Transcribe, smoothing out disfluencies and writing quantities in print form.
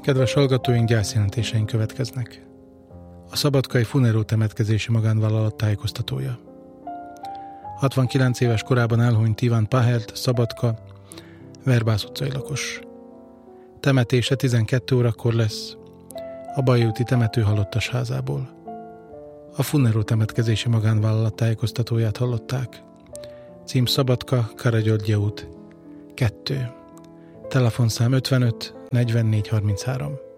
Kedves hallgatóink, gyászjelentéseink következnek. A szabadkai Funero temetkezési magánvállalat tájékoztatója. 69 éves korában elhunyt Iván Pahert, Szabadka, Verbász utcai lakos. Temetése 12 órakor lesz a Bajai úti temető halottas házából. A Funero temetkezési magánvállalat tájékoztatóját hallották. Cím Szabadka, Karagyörgy út 2. Telefonszám 55 44 33.